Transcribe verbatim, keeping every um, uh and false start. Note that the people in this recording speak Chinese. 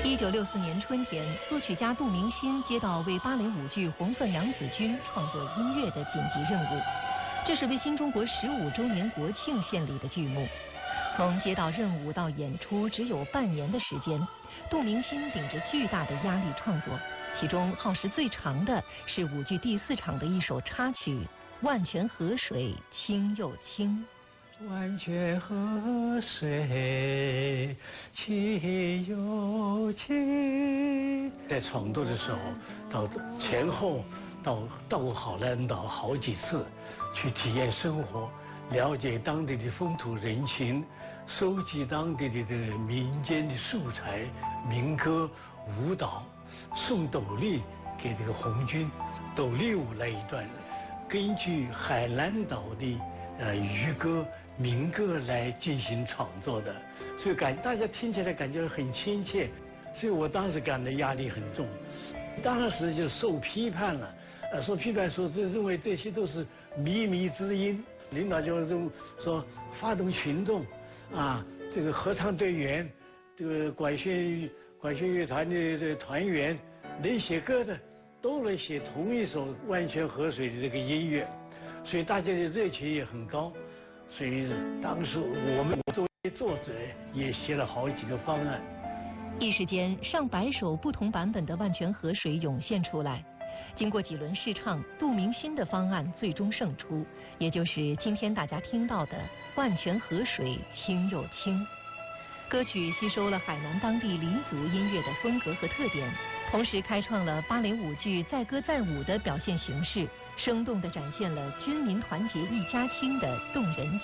一九六四年春天，作曲家杜明新接到为芭蕾舞剧《红色娘子军》创作音乐的紧急任务，这是为新中国十五周年国庆献礼的剧目。从接到任务到演出只有半年的时间，杜明新顶着巨大的压力创作，其中耗时最长的是舞剧第四场的一首插曲《万泉河水清又清》。 万泉河水清又清。在创作的时候，到前后到到过好兰岛好几次，去体验生活，了解当地的风土人情，收集当地的这个民间的素材、民歌、舞蹈，送斗笠给这个红军，斗笠舞那一段，根据海南岛的呃渔歌。民歌来进行创作的，所以感大家听起来感觉很亲切，所以我当时感到压力很重，当时就受批判了，呃，受批判说这认为这些都是靡靡之音，领导就认说发动群众，啊，这个合唱队员，这个管弦管弦乐团的这个团员，能写歌的都能写同一首《万泉河水》的这个音乐，所以大家的热情也很高。所以当时我们作为作者也写了好几个方案。 一时间，上百首不同版本的《万泉河水》涌现出来。经过几轮试唱，杜明新的方案最终胜出，也就是今天大家听到的《万泉河水清又清》。歌曲吸收了海南当地黎族音乐的风格和特点，同时开创了芭蕾舞剧载歌载舞的表现形式，生动地展现了军民团结一家亲的动人